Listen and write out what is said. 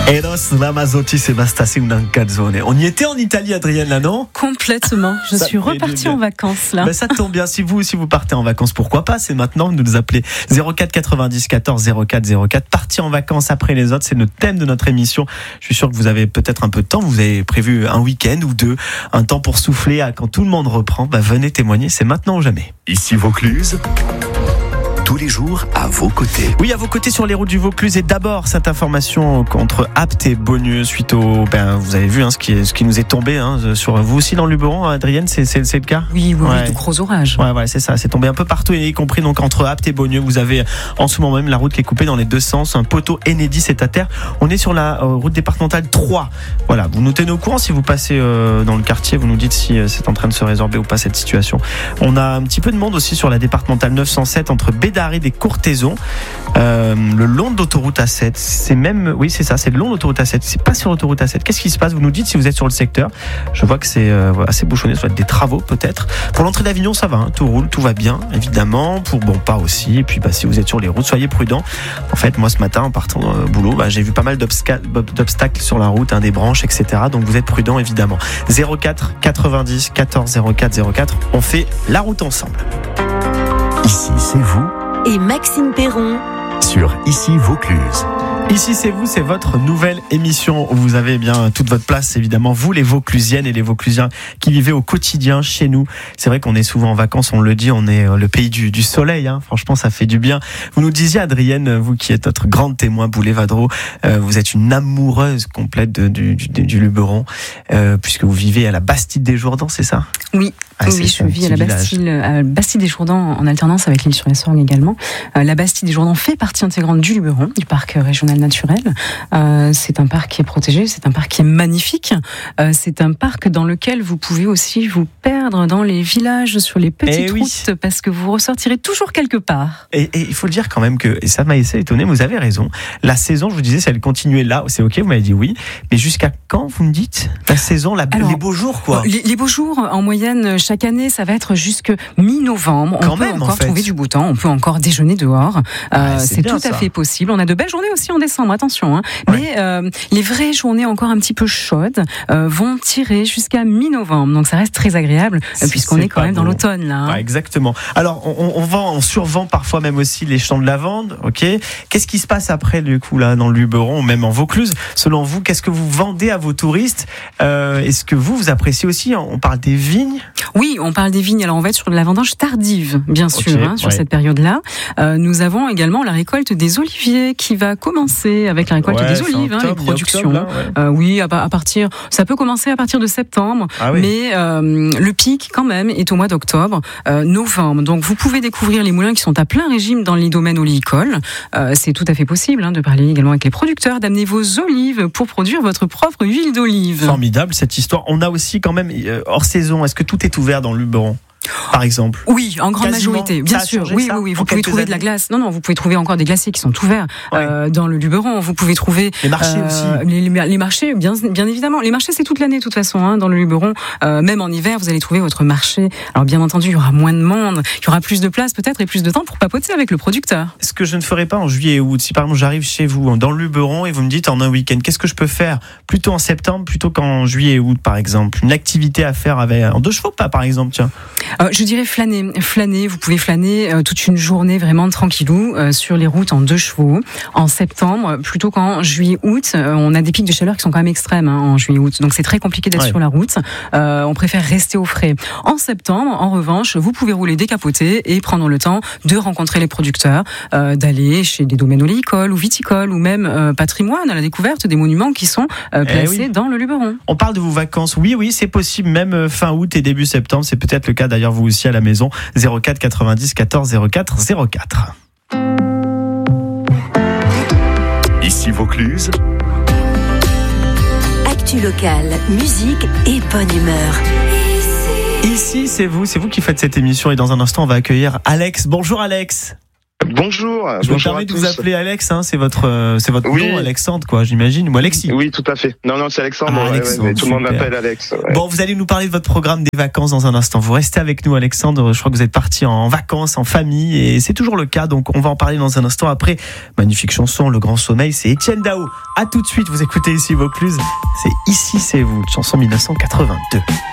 Eros Ramazzotti Sebastasi una canzone. On y était en Italie, Adrienne, là, non? Complètement. Je suis repartie en vacances, là. Ben, ça tombe bien. Si vous partez en vacances, pourquoi pas? C'est maintenant. Vous nous appelez 04 90 14 04 04. Partir en vacances après les autres, c'est le thème de notre émission. Je suis sûr que vous avez peut-être un peu de temps. Vous avez prévu un week-end ou deux, un temps pour souffler quand tout le monde reprend. Ben, venez témoigner. C'est maintenant ou jamais. Ici Vaucluse. Tous les jours à vos côtés. Oui, à vos côtés sur les routes du Vaucluse. Et d'abord, cette information entre Apt et Beaulieu suite au. Vous avez vu ce qui nous est tombé sur vous aussi dans le Luberon, Adrienne, c'est le cas? Oui, de gros orages. Ouais, c'est ça. C'est tombé un peu partout, y compris donc entre Apt et Beaulieu. Vous avez en ce moment même la route qui est coupée dans les deux sens. Un poteau Enedis est à terre. On est sur la route départementale 3. Voilà, vous nous tenez au courant si vous passez dans le quartier. Vous nous dites si c'est en train de se résorber ou pas cette situation. On a un petit peu de monde aussi sur la départementale 907 entre Bédaride et Courthézon, le long de l'autoroute A7. C'est le long de l'autoroute A7. C'est pas sur l'autoroute A7. Qu'est-ce qui se passe? Vous nous dites si vous êtes sur le secteur. Je vois que c'est assez bouchonné. Ça doit être des travaux peut-être. Pour l'entrée d'Avignon, ça va. Tout roule, tout va bien, évidemment. Pour pas aussi. Et puis si vous êtes sur les routes, soyez prudents. En fait, moi ce matin, en partant au boulot, j'ai vu pas mal d'obstacles sur la route, des branches, etc. Donc vous êtes prudents, évidemment. 04 90 14 04 04. On fait la route ensemble. Ici, c'est vous. Et Maxime Perron Sur Ici Vaucluse. Ici c'est vous, c'est votre nouvelle émission où vous avez bien toute votre place, évidemment, vous les Vauclusiennes et les Vauclusiens qui vivez au quotidien chez nous. C'est vrai qu'on est souvent en vacances, on le dit, on est le pays du soleil, franchement ça fait du bien. Vous nous disiez, Adrienne, vous qui êtes notre grande témoin Boulet-Vadro, vous êtes une amoureuse complète du Luberon, puisque vous vivez à la Bastide des Jourdans, c'est ça? Oui. Oui, je vis à la Bastide des Jourdans en alternance avec l'Île-sur-les-Sorgues également. La Bastide des Jourdans fait partie intégrante du Luberon, du parc régional naturel. C'est un parc qui est protégé, c'est un parc qui est magnifique. C'est un parc dans lequel vous pouvez aussi vous perdre dans les villages, sur les petites routes, parce que vous ressortirez toujours quelque part. Et il faut le dire quand même que, et ça m'a assez étonné, mais vous avez raison. La saison, je vous disais, si elle continuait là, c'est ok, vous m'avez dit oui. Mais jusqu'à quand, vous me dites? La saison, les beaux jours, quoi. Les beaux jours, en moyenne, chaque année, ça va être jusque mi-novembre. On peut encore trouver du beau temps, on peut encore déjeuner dehors. C'est tout à fait possible. On a de belles journées aussi en décembre, attention. Mais les vraies journées encore un petit peu chaudes vont tirer jusqu'à mi-novembre. Donc ça reste très agréable puisqu'on est quand même dans l'automne là. Ouais, exactement. Alors on survend parfois même aussi les champs de lavande. Ok. Qu'est-ce qui se passe après du coup là dans le Luberon ou même en Vaucluse? Selon vous, qu'est-ce que vous vendez à vos touristes? Est-ce que vous appréciez aussi? On parle des vignes. Oui, on parle des vignes. Alors on va être sur de la vendange tardive, bien sûr, sur cette période-là. Nous avons également la récolte des oliviers qui va commencer avec la récolte des olives, les productions. Oui, à partir, ça peut commencer à partir de septembre, mais le pic quand même est au mois d'octobre, novembre. Donc vous pouvez découvrir les moulins qui sont à plein régime dans les domaines olivicoles. C'est tout à fait possible de parler également avec les producteurs, d'amener vos olives pour produire votre propre huile d'olive. Formidable cette histoire. On a aussi quand même hors saison. Est-ce que tout est ouvert dans le Luberon? Par exemple. Oui, en grande majorité, bien sûr. Oui. Vous pouvez trouver de la glace. Non, vous pouvez trouver encore des glaciers qui sont ouverts dans le Luberon. Vous pouvez trouver les marchés aussi. Les marchés, bien évidemment. Les marchés, c'est toute l'année de toute façon dans le Luberon. Même en hiver, vous allez trouver votre marché. Alors bien entendu, il y aura moins de monde, il y aura plus de place peut-être et plus de temps pour papoter avec le producteur. Ce que je ne ferai pas en juillet et août, si par exemple j'arrive chez vous dans le Luberon et vous me dites en un week-end, qu'est-ce que je peux faire plutôt en septembre plutôt qu'en juillet et août par exemple? Une activité à faire en 2 chevaux par exemple, tiens. Je dirais flâner. Vous pouvez flâner toute une journée vraiment tranquillou sur les routes en 2 chevaux. En septembre, plutôt qu'en juillet-août, on a des pics de chaleur qui sont quand même extrêmes en juillet-août. Donc c'est très compliqué d'être sur la route. On préfère rester au frais. En septembre, en revanche, vous pouvez rouler décapoté et prendre le temps de rencontrer les producteurs, d'aller chez des domaines olivicoles ou viticoles ou même patrimoine à la découverte des monuments qui sont placés dans le Luberon. On parle de vos vacances. Oui, c'est possible. Même fin août et début septembre, c'est peut-être le cas d'ailleurs vous aussi à la maison. 04 90 14 04 04. Ici Vaucluse. Actu locale, musique et bonne humeur. Ici c'est vous qui faites cette émission et dans un instant on va accueillir Alex. Bonjour Alex. Bonjour. Je me permets de vous appeler Alex, hein, c'est votre nom, Alexandre, quoi, j'imagine, ou Alexis. Oui, tout à fait. Non, c'est Alexandre. Alexandre, tout le monde m'appelle Alex. Ouais. Bon, vous allez nous parler de votre programme des vacances dans un instant. Vous restez avec nous, Alexandre. Je crois que vous êtes parti en vacances, en famille, et c'est toujours le cas. Donc, on va en parler dans un instant. Après, magnifique chanson, Le Grand Sommeil, c'est Étienne Dao. À tout de suite. Vous écoutez ici Vaucluse. C'est Ici, c'est vous, chanson 1982.